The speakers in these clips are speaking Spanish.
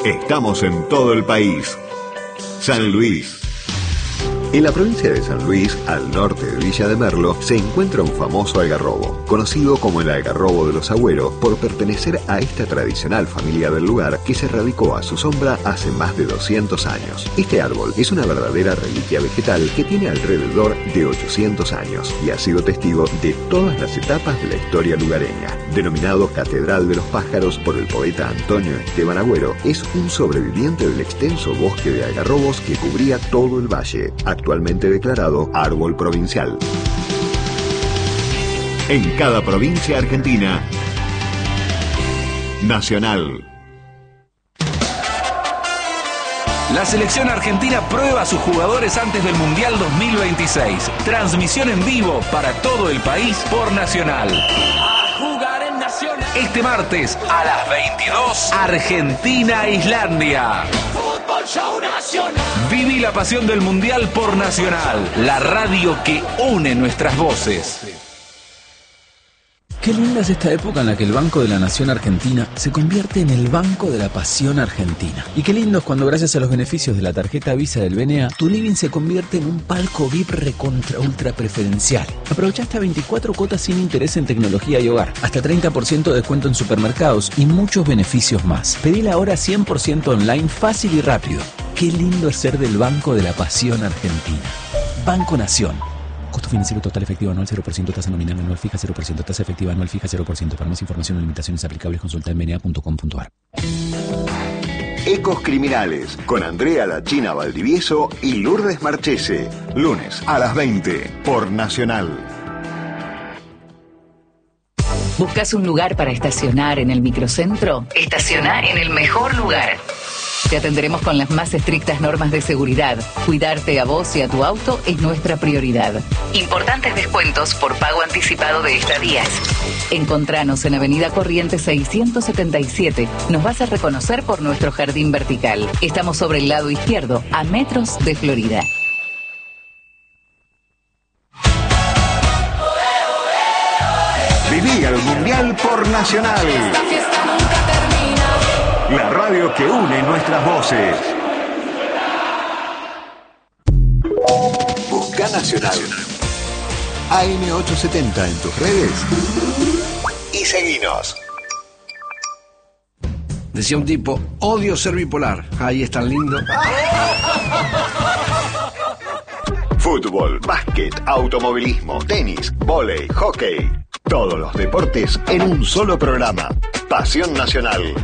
Estamos en todo el país. San Luis. En la provincia de San Luis, al norte de Villa de Merlo, se encuentra un famoso algarrobo, conocido como el algarrobo de los Agüeros por pertenecer a esta tradicional familia del lugar que se radicó a su sombra hace más de 200 años. Este árbol es una verdadera reliquia vegetal que tiene alrededor de 800 años y ha sido testigo de todas las etapas de la historia lugareña. Denominado Catedral de los Pájaros por el poeta Antonio Esteban Agüero, es un sobreviviente del extenso bosque de algarrobos que cubría todo el valle, actualmente declarado árbol provincial. En cada provincia argentina, Nacional. La selección argentina prueba a sus jugadores antes del Mundial 2026. Transmisión en vivo para todo el país por Nacional. Este martes a las 22, Argentina-Islandia. Fútbol Show Nacional. Viví la pasión del Mundial por Nacional, la radio que une nuestras voces. Qué linda es esta época en la que el Banco de la Nación Argentina se convierte en el Banco de la Pasión Argentina. Y qué lindo es cuando, gracias a los beneficios de la tarjeta Visa del BNA, tu living se convierte en un palco VIP recontra ultra preferencial. Aprovecha hasta 24 cuotas sin interés en tecnología y hogar, hasta 30% de descuento en supermercados y muchos beneficios más. Pedila ahora 100% online, fácil y rápido. Qué lindo es ser del Banco de la Pasión Argentina. Banco Nación. Costo financiero total efectivo anual 0%, tasa nominal anual fija 0%, tasa efectiva anual fija 0%. Para más información o limitaciones aplicables, consulta en bna.com.ar. Ecos Criminales, con Andrea La China Valdivieso y Lourdes Marchese. Lunes a las 20 por Nacional. ¿Buscas un lugar para estacionar en el microcentro? Estaciona en el mejor lugar. Te atenderemos con las más estrictas normas de seguridad. Cuidarte a vos y a tu auto es nuestra prioridad. Importantes descuentos por pago anticipado de estadías. Encontranos en Avenida Corrientes 677. Nos vas a reconocer por nuestro jardín vertical. Estamos sobre el lado izquierdo, a metros de Florida. Viví el Mundial por Nacional. La radio que une nuestras voces. Busca Nacional. AM870 en tus redes. Y seguinos. Decía un tipo, odio ser bipolar. Ahí es tan lindo. Fútbol, básquet, automovilismo, tenis, vóley, hockey. Todos los deportes en un solo programa. Pasión Nacional.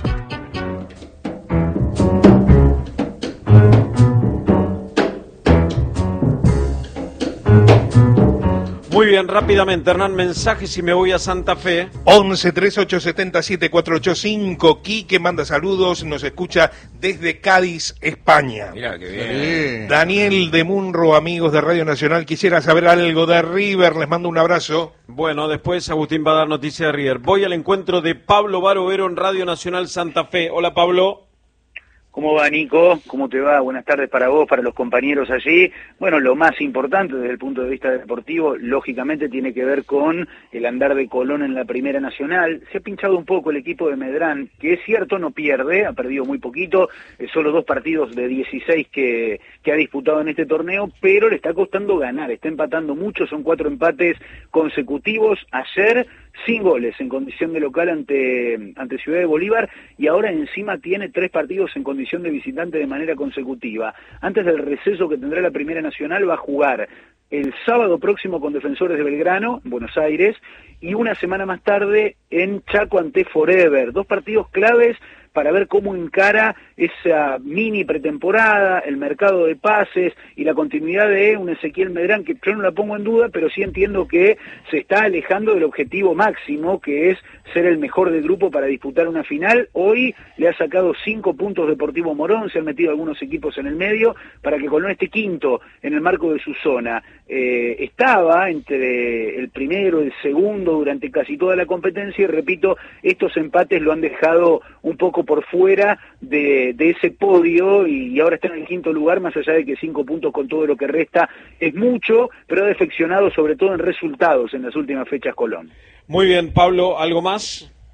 Muy bien, rápidamente, Hernán, mensajes y me voy a Santa Fe. 11 3870 7485. Quique manda saludos, nos escucha desde Cádiz, España. Mirá, qué bien. Daniel de Munro, amigos de Radio Nacional, quisiera saber algo de River, les mando un abrazo. Bueno, después Agustín va a dar noticia de River. Voy al encuentro de Pablo Barovero en Radio Nacional Santa Fe. Hola, Pablo. ¿Cómo va, Nico? ¿Cómo te va? Buenas tardes para vos, para los compañeros allí. Bueno, lo más importante desde el punto de vista deportivo, lógicamente, tiene que ver con el andar de Colón en la Primera Nacional. Se ha pinchado un poco el equipo de Medrán, que es cierto, no pierde, ha perdido muy poquito, solo 2 partidos de 16 que ha disputado en este torneo, pero le está costando ganar, está empatando mucho, son 4 empates consecutivos. Ayer, sin goles en condición de local ante Ciudad de Bolívar, y ahora encima tiene 3 partidos en condición de visitante de manera consecutiva. Antes del receso que tendrá la Primera Nacional, va a jugar el sábado próximo con Defensores de Belgrano, en Buenos Aires, y una semana más tarde en Chaco ante Forever. 2 partidos claves para ver cómo encara esa mini pretemporada, el mercado de pases y la continuidad de un Ezequiel Medrán, que yo no la pongo en duda, pero sí entiendo que se está alejando del objetivo máximo, que es ser el mejor del grupo para disputar una final. Hoy le ha sacado 5 puntos Deportivo Morón, se han metido algunos equipos en el medio, para que Colón esté quinto en el marco de su zona. Estaba entre el primero y el segundo durante casi toda la competencia, y repito, estos empates lo han dejado un poco por fuera de ese podio, y ahora está en el quinto lugar, más allá de que 5 puntos con todo lo que resta es mucho, pero ha defeccionado sobre todo en resultados en las últimas fechas Colón. Muy bien, Pablo, ¿algo más?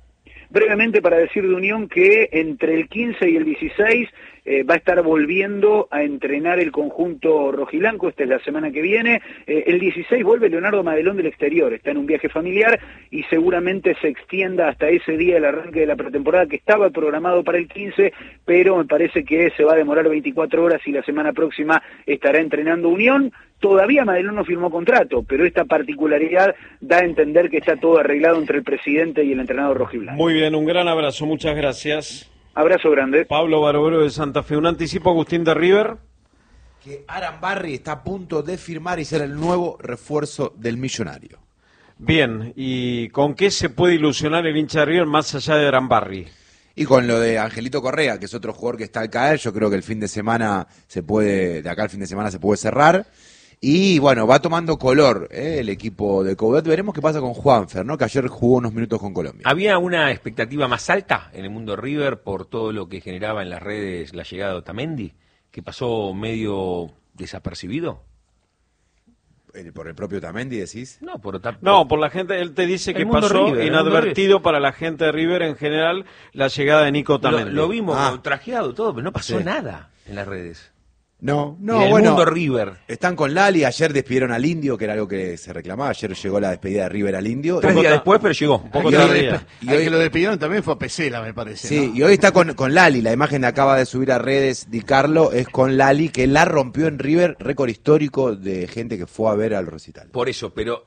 brevemente para decir de Unión que entre el 15 y el 16 va a estar volviendo a entrenar el conjunto rojiblanco, esta es la semana que viene. El 16 vuelve Leonardo Madelón del exterior, está en un viaje familiar y seguramente se extienda hasta ese día el arranque de la pretemporada que estaba programado para el 15, pero me parece que se va a demorar 24 horas y la semana próxima estará entrenando Unión. Todavía Madelón no firmó contrato, pero esta particularidad da a entender que está todo arreglado entre el presidente y el entrenador rojiblanco. Muy bien, un gran abrazo, muchas gracias. Abrazo grande. Pablo Barovero de Santa Fe. Un anticipo, Agustín de River. Que Arambarri está a punto de firmar y ser el nuevo refuerzo del Millonario. Bien, ¿y con qué se puede ilusionar el hincha de River más allá de Arambarri? Y con lo de Angelito Correa, que es otro jugador que está al caer, yo creo que el fin de semana de acá al fin de semana se puede cerrar. Y bueno, va tomando color el equipo de Coudet. Veremos qué pasa con Juanfer, ¿no? Que ayer jugó unos minutos con Colombia. ¿Había una expectativa más alta en el mundo de River por todo lo que generaba en las redes la llegada de Otamendi, que pasó medio desapercibido? ¿Por el propio Otamendi decís? No, por la gente, él te dice que pasó River, inadvertido para la gente de River en general la llegada de Nico Otamendi. Lo vimos trajeado todo, pero no pasó nada en las redes. No, en el mundo River. Están con Lali, ayer despidieron al Indio, que era algo que se reclamaba, ayer llegó la despedida de River al Indio. 3 días después, pero llegó. Y hoy que lo despidieron también fue a Pesela, me parece. Sí, ¿no? y hoy está con Lali, la imagen que acaba de subir a redes Di Carlo es con Lali, que la rompió en River, récord histórico de gente que fue a ver al recital. Por eso, pero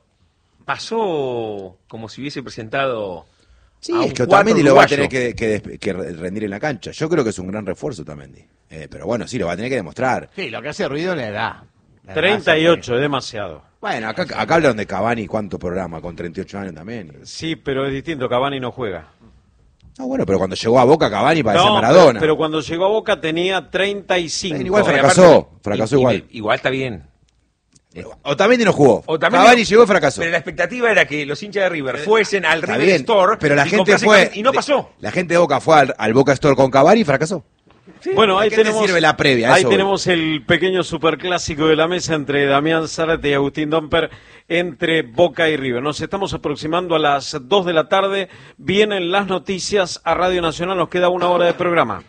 pasó como si hubiese presentado... Sí, es que Otamendi lo va a tener que rendir en la cancha. Yo creo que es un gran refuerzo Otamendi. Pero bueno, sí, lo va a tener que demostrar. Sí, lo que hace ruido la edad. 38, es demasiado. Bueno, acá hablan de Cavani, ¿cuánto programa? Con 38 años también. Sí, pero es distinto, Cavani no juega. No, bueno, pero cuando llegó a Boca Cavani parecía Maradona. Pero cuando llegó a Boca tenía 35. Igual fracasó igual. Igual está bien. Otamendi no jugó. Cavani llegó y fracasó. Pero la expectativa era que los hinchas de River fuesen al River Store, pero la gente fue y no pasó. La gente de Boca fue al Boca Store con Cavani y fracasó. Sí. Bueno, ahí tenemos, sirve la previa, ahí tenemos el pequeño superclásico de la mesa entre Damián Zárate y Agustín Domper, entre Boca y River. Nos estamos aproximando a las 2 de la tarde. Vienen las noticias a Radio Nacional. Nos queda 1 hora de programa.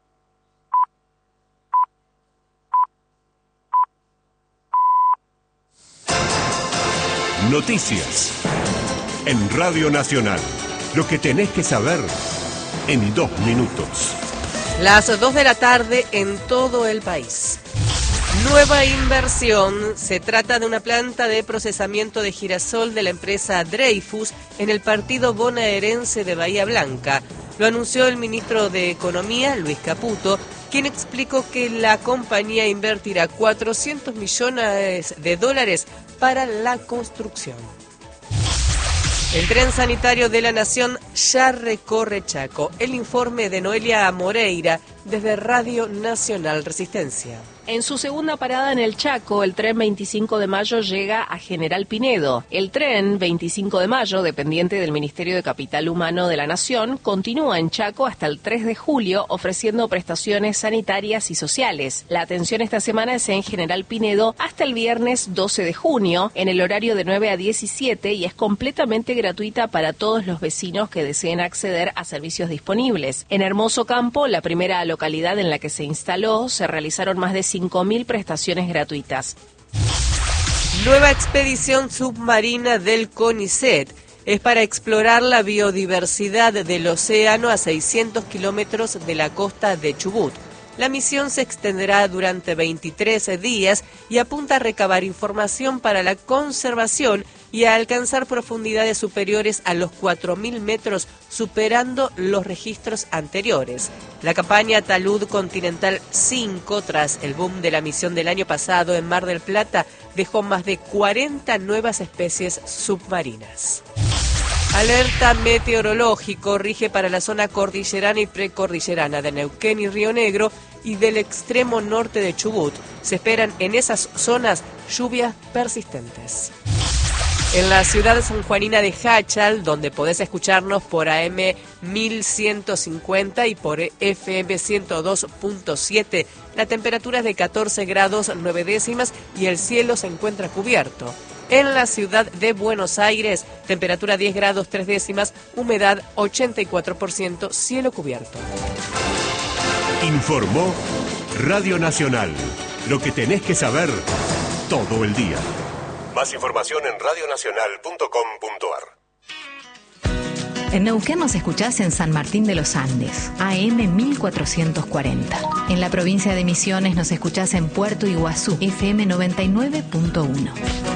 Noticias en Radio Nacional. Lo que tenés que saber en 2 minutos. Las 2 de la tarde en todo el país. Nueva inversión. Se trata de una planta de procesamiento de girasol de la empresa Dreyfus en el partido bonaerense de Bahía Blanca. Lo anunció el ministro de Economía, Luis Caputo, quien explicó que la compañía invertirá $400 millones para la construcción. El tren sanitario de la Nación ya recorre Chaco. El informe de Noelia Moreira desde Radio Nacional Resistencia. En su segunda parada en el Chaco, el tren 25 de mayo llega a General Pinedo. El tren 25 de mayo, dependiente del Ministerio de Capital Humano de la Nación, continúa en Chaco hasta el 3 de julio ofreciendo prestaciones sanitarias y sociales. La atención esta semana es en General Pinedo hasta el viernes 12 de junio, en el horario de 9 a 17 y es completamente gratuita para todos los vecinos que deseen acceder a servicios disponibles. En Hermoso Campo, la primera localidad en la que se instaló, se realizaron más de 5.000 prestaciones gratuitas. Nueva expedición submarina del CONICET. Es para explorar la biodiversidad del océano a 600 kilómetros de la costa de Chubut. La misión se extenderá durante 23 días y apunta a recabar información para la conservación y a alcanzar profundidades superiores a los 4.000 metros, superando los registros anteriores. La campaña Talud Continental 5, tras el boom de la misión del año pasado en Mar del Plata, dejó más de 40 nuevas especies submarinas. Alerta meteorológico rige para la zona cordillerana y precordillerana de Neuquén y Río Negro y del extremo norte de Chubut. Se esperan en esas zonas lluvias persistentes. En la ciudad sanjuanina de Jáchal, donde podés escucharnos por AM 1150 y por FM 102.7, la temperatura es de 14 grados 9 décimas y el cielo se encuentra cubierto. En la ciudad de Buenos Aires, temperatura 10 grados 3 décimas, humedad 84%, cielo cubierto. Informó Radio Nacional. Lo que tenés que saber todo el día. Más información en radionacional.com.ar. En Neuquén nos escuchás en San Martín de los Andes, AM 1440. En la provincia de Misiones nos escuchás en Puerto Iguazú, FM 99.1.